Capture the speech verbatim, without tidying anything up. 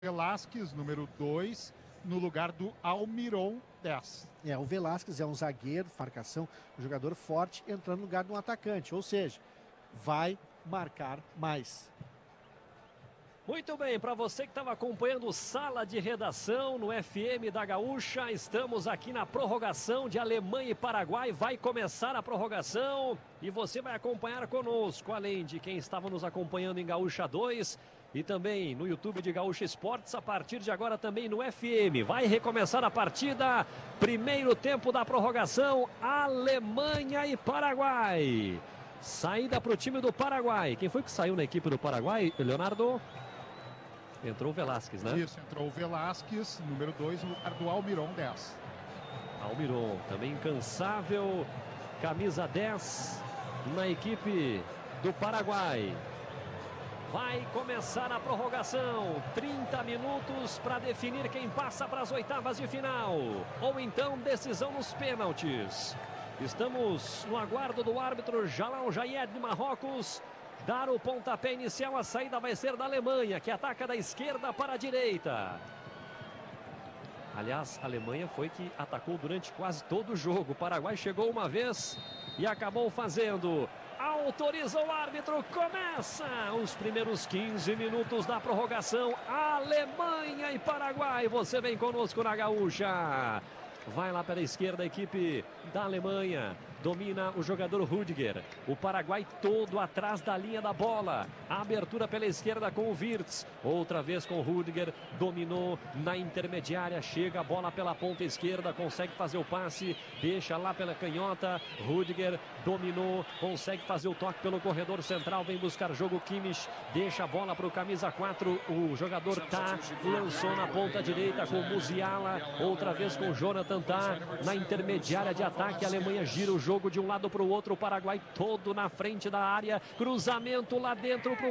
Velasquez, número dois, no lugar do Almiron, dez. É, o Velasquez é um zagueiro, marcação, um jogador forte, entrando no lugar de um atacante, ou seja, vai marcar mais. Muito bem, para você que estava acompanhando o Sala de Redação no F M da Gaúcha, estamos aqui na prorrogação de Alemanha e Paraguai. Vai começar a prorrogação e você vai acompanhar conosco, além de quem estava nos acompanhando em Gaúcha dois e também no YouTube de Gaúcha Esportes, a partir de agora também no F M. Vai recomeçar a partida, primeiro tempo da prorrogação, Alemanha e Paraguai. Saída para o time do Paraguai. Quem foi que saiu na equipe do Paraguai, Leonardo? Entrou o Velasquez, né? Isso, entrou o Velasquez, número dois, no lugar do Almiron, dez. Almiron, também incansável, camisa dez na equipe do Paraguai. Vai começar a prorrogação, trinta minutos para definir quem passa para as oitavas de final, ou então decisão nos pênaltis. Estamos no aguardo do árbitro Jalal Jayed de Marrocos dar o pontapé inicial. A saída vai ser da Alemanha, que ataca da esquerda para a direita. Aliás, a Alemanha foi que atacou durante quase todo o jogo. O Paraguai chegou uma vez e acabou fazendo. Autoriza o árbitro, começa os primeiros quinze minutos da prorrogação. Alemanha e Paraguai, você vem conosco na Gaúcha. Vai lá pela esquerda a equipe da Alemanha. Domina o jogador Rudiger. O Paraguai todo atrás da linha da bola. A abertura pela esquerda com o Wirtz. Outra vez com o Rudiger. Dominou na intermediária. Chega a bola pela ponta esquerda. Consegue fazer o passe. Deixa lá pela canhota. Rudiger dominou. Consegue fazer o toque pelo corredor central. Vem buscar jogo Kimmich. Deixa a bola para o camisa quatro. O jogador Tá. Lançou na ponta direita com o Musiala. Outra vez com o Jonathan Tá. Na intermediária de ataque. A Alemanha gira o jogo. Jogo de um lado para o outro, o Paraguai todo na frente da área, cruzamento lá dentro para o